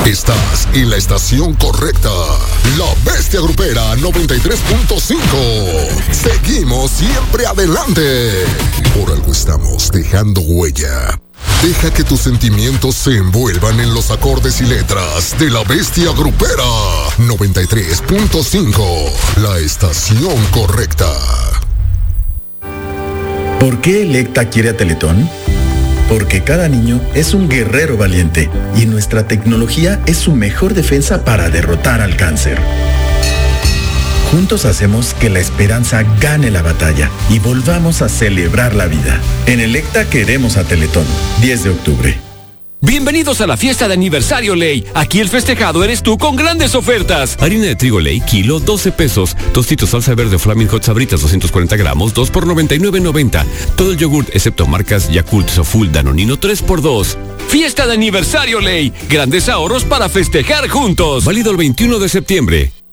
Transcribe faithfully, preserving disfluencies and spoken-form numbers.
Estás en la estación correcta. La Bestia Grupera noventa y tres punto cinco. Seguimos siempre adelante. Por algo estamos dejando huella. Deja que tus sentimientos se envuelvan en los acordes y letras de La Bestia Grupera noventa y tres punto cinco. La estación correcta. ¿Por qué Electa quiere a Teletón? Porque cada niño es un guerrero valiente y nuestra tecnología es su mejor defensa para derrotar al cáncer. Juntos hacemos que la esperanza gane la batalla y volvamos a celebrar la vida. En Electa queremos a Teletón. diez de octubre. Bienvenidos a la fiesta de aniversario Ley. Aquí el festejado eres tú con grandes ofertas. Harina de trigo Ley, kilo, doce pesos. Tostitos salsa verde Flaming Hot Sabritas, doscientos cuarenta gramos, dos por noventa y nueve noventa. Todo el yogurt, excepto marcas Yakult, Soful, Danonino, tres por dos. Fiesta de aniversario Ley. Grandes ahorros para festejar juntos. Válido el veintiuno de septiembre.